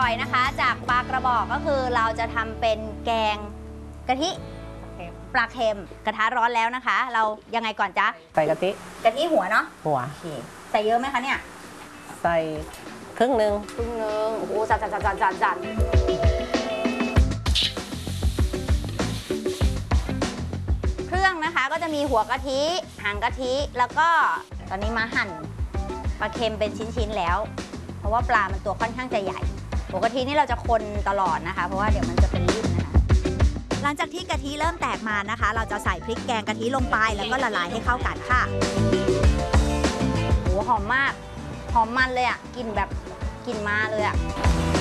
อยนะคะจากปลากระบอกก็คือเราจะทำเป็นแกงกะทิปลาเค็มกระทะร้อนแล้วนะคะ เรายังไงก่อนจ๊ะใส่กะทิหัวเนาะหัวโอเคใส่เยอะไหมคะเนี่ยใส่ครึ่งหนึ่งครึ่งนึงโอ้โหจัดเครื่องนะคะก็จะมีหัวกะทิหางกะทิแล้วก็ตอนนี้มาหั่นปลาเค็มเป็นชิ้นๆแล้ว เพราะว่าปลามันตัวค่อนข้างจะใหญ่หัวกะทินี่เราจะคนตลอดนะคะเพราะว่าเดี๋ยวมันจะเป็นริ่มนะคะหลังจากที่กะทิเริ่มแตกมานะคะ เราจะใส่พริกแกงกะทิลงไปแล้วก็ละลายให้เข้ากันค่ะโอ้หอมมากหอมมันเลยอ่ะกลิ่นแบบกลิ่นมาเลยอ่ะ